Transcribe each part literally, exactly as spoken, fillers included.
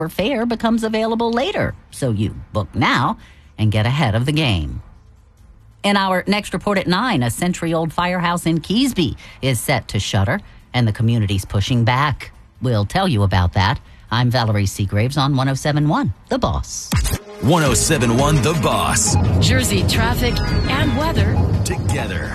fare becomes available later. So you book now and get ahead of the game. In our next report at nine, a century-old firehouse in Keesby is set to shutter, and the community's pushing back. We'll tell you about that. I'm Valerie Seagraves on one oh seven point one The Boss. one oh seven point one The Boss. Jersey traffic and weather together.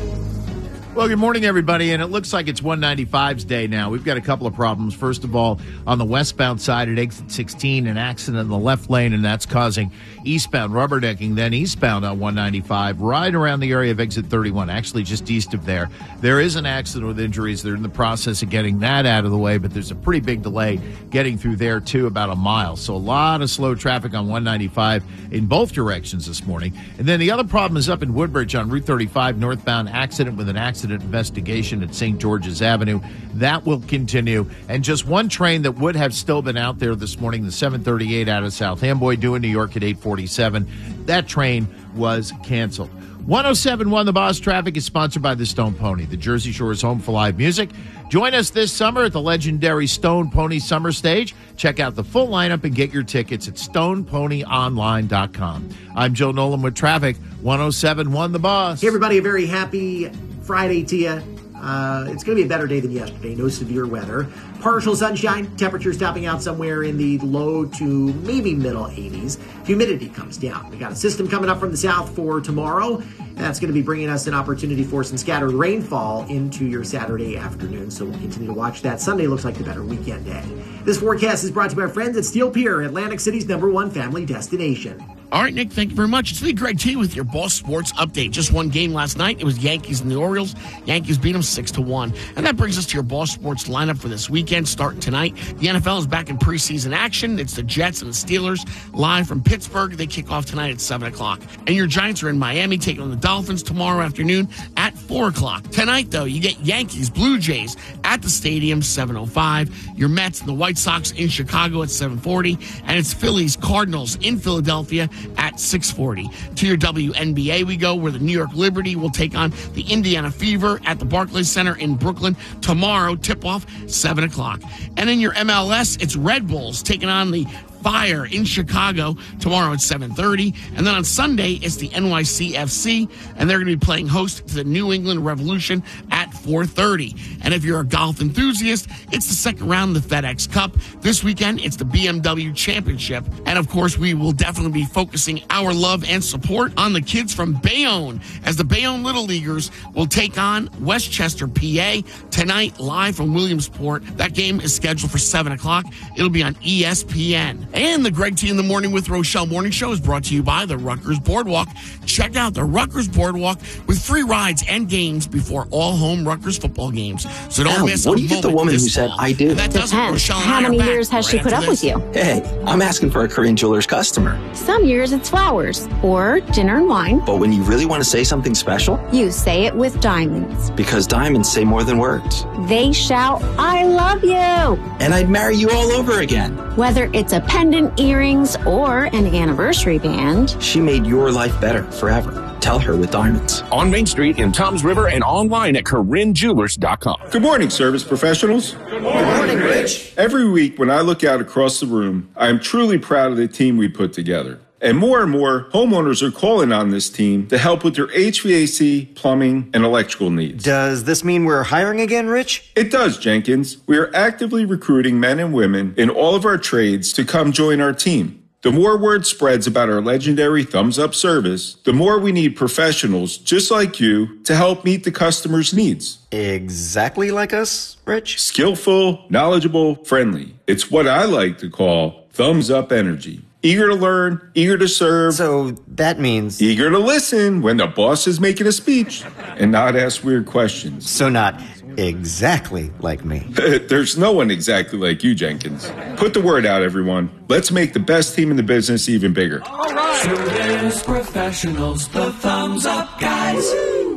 Well, good morning, everybody, and it looks like it's one ninety-five's day now. We've got a couple of problems. First of all, on the westbound side at exit sixteen, an accident in the left lane, and that's causing eastbound rubberdecking. Then eastbound on one ninety-five, right around the area of exit thirty-one, actually just east of there. There is an accident with injuries. They're in the process of getting that out of the way, but there's a pretty big delay getting through there, too, about a mile. So a lot of slow traffic on one ninety-five in both directions this morning. And then the other problem is up in Woodbridge on Route thirty-five, northbound, accident with an accident investigation at Saint George's Avenue. That will continue. And just one train that would have still been out there this morning, the seven thirty-eight out of South Amboy, due New York at eight forty-seven. That train was canceled. one oh seven point one The Boss Traffic is sponsored by the Stone Pony, the Jersey Shore's home for live music. Join us this summer at the legendary Stone Pony Summer Stage. Check out the full lineup and get your tickets at stone pony online dot com. I'm Joe Nolan with traffic, one oh seven point one The Boss. Hey, everybody, a very happy Friday to you. Uh, it's going to be a better day than yesterday. No severe weather. Partial sunshine. Temperatures topping out somewhere in the low to maybe middle eighties. Humidity comes down. We got a system coming up from the south for tomorrow, and that's going to be bringing us an opportunity for some scattered rainfall into your Saturday afternoon. So we'll continue to watch that. Sunday looks like the better weekend day. This forecast is brought to you by our friends at Steel Pier, Atlantic City's number one family destination. All right, Nick, thank you very much. It's me, Greg T, with your Boss Sports Update. Just one game last night. It was Yankees and the Orioles. Yankees beat them six to one. And that brings us to your Boss Sports lineup for this weekend, starting tonight. The N F L is back in preseason action. It's the Jets and the Steelers live from Pittsburgh. They kick off tonight at seven o'clock. And your Giants are in Miami taking on the Dolphins tomorrow afternoon at four o'clock. Tonight, though, you get Yankees, Blue Jays at the stadium, seven oh five. Your Mets and the White Sox in Chicago at seven forty. And it's Phillies, Cardinals in Philadelphia at six forty. To your W N B A we go, where the New York Liberty will take on the Indiana Fever at the Barclays Center in Brooklyn tomorrow, tip-off, seven o'clock. And in your M L S, it's Red Bulls taking on the Fire in Chicago tomorrow at seven thirty. And then on Sunday, it's the N Y C F C, and they're going to be playing host to the New England Revolution at four thirty. And if you're a golf enthusiast, it's the second round of the FedEx Cup. This weekend, it's the B M W Championship. And of course, we will definitely be focusing our love and support on the kids from Bayonne, as the Bayonne Little Leaguers will take on Westchester, P A, tonight live from Williamsport. That game is scheduled for seven o'clock. It'll be on E S P N. And the Greg T in the Morning with Rochelle Morning Show is brought to you by the Rutgers Boardwalk. Check out the Rutgers Boardwalk with free rides and games before all home Rutgers football games. So don't Now, miss what a do you get the moment woman this who said, fall. I do? And that does it. Depends. Rochelle and How I are many back years has right she put after up with this. you? Hey, I'm asking for a Korean Jewelers customer. Some years it's flowers or dinner and wine. But when you really want to say something special, You say it with diamonds. because diamonds say more than words. They shout, I love you. And I'd marry you all over again. Whether it's a pendant, earrings, or an anniversary band. She made your life better forever. Tell her with diamonds. On Main Street in Toms River and online at Corinne Jewelers dot com. Good morning, service professionals. Good morning, Rich. Every week when I look out across the room, I am truly proud of the team we put together. And more and more, homeowners are calling on this team to help with their H V A C, plumbing, and electrical needs. Does this mean we're hiring again, Rich? It does, Jenkins. We are actively recruiting men and women in all of our trades to come join our team. The more word spreads about our legendary Thumbs Up service, the more we need professionals just like you to help meet the customer's needs. Exactly like us, Rich? Skillful, knowledgeable, friendly. It's what I like to call Thumbs Up energy. Eager to learn, eager to serve. So that means... Eager to listen when the boss is making a speech and not ask weird questions. So not exactly like me. There's no one exactly like you, Jenkins. Put the word out, everyone. Let's make the best team in the business even bigger. All right. Service professionals, the Thumbs Up guys.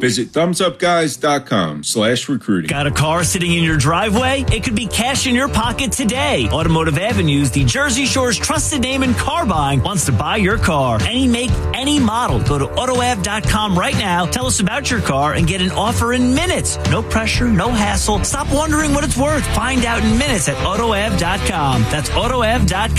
Visit thumbsupguys.com slash recruiting. Got a car sitting in your driveway? It could be cash in your pocket today. Automotive Avenues, the Jersey Shore's trusted name in car buying, wants to buy your car. Any make, any model. Go to auto av dot com right now. Tell us about your car and get an offer in minutes. No pressure, no hassle. Stop wondering what it's worth. Find out in minutes at auto av dot com. That's auto av dot com.